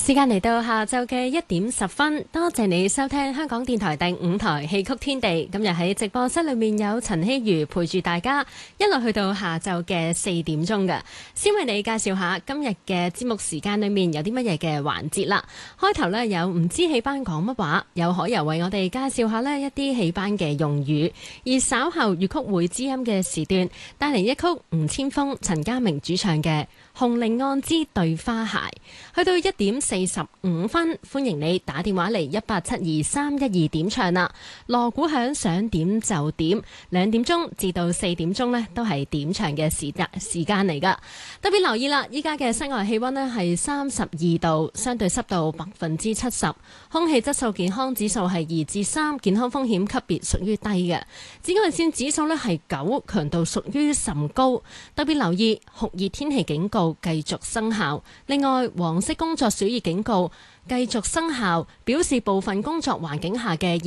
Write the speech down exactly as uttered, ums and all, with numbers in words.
時間嚟到下晝嘅一點十分，多謝你收聽香港電台第五台戲曲天地。今日喺直播室裏面有陳希如陪住大家，一路去到下晝嘅四點鐘嘅。先為你介紹下今日嘅節目時間裏面有啲乜嘢嘅環節啦。開頭呢，有唔知戲班講乜話，有可由為我哋介紹下呢一啲戲班嘅用語，而稍後粵曲會知音嘅時段帶嚟一曲吳千峰、陳家明主唱嘅《紅菱岸之對花鞋》。去到一點四十五分，歡迎你打電話嚟一八七二三一二點唱啦。鑼鼓響，想點就點，兩點鐘至到四點鐘呢都係點唱嘅時間時間嚟噶。特別留意啦，依家嘅室外氣溫呢係三十二度，相對濕度百分之七十，空氣質素健康指數係二至三，健康風險級別屬於低嘅。紫外線指數呢係九，強度屬於甚高。特別留意酷熱天氣警告繼續生效。另外，黃色工作暑熱警告繼續生效，表示部分工作環境下嘅